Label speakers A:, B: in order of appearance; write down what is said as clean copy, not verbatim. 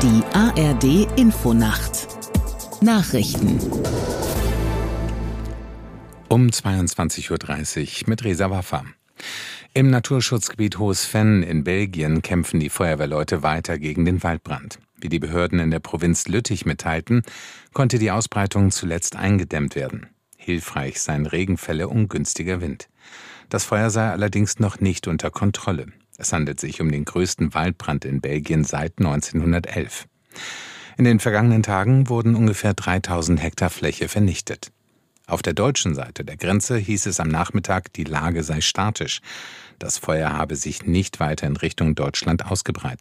A: Die ARD Infonacht Nachrichten
B: um 22:30 Uhr mit Reza Waffa. Im Naturschutzgebiet Hohes Venn in Belgien kämpfen die Feuerwehrleute weiter gegen den Waldbrand. Wie die Behörden in der Provinz Lüttich mitteilten, konnte die Ausbreitung zuletzt eingedämmt werden. Hilfreich seien Regenfälle und günstiger Wind. Das Feuer sei allerdings noch nicht unter Kontrolle. Es handelt sich um den größten Waldbrand in Belgien seit 1911. In den vergangenen Tagen wurden ungefähr 3000 Hektar Fläche vernichtet. Auf der deutschen Seite der Grenze hieß es am Nachmittag, die Lage sei statisch. Das Feuer habe sich nicht weiter in Richtung Deutschland ausgebreitet.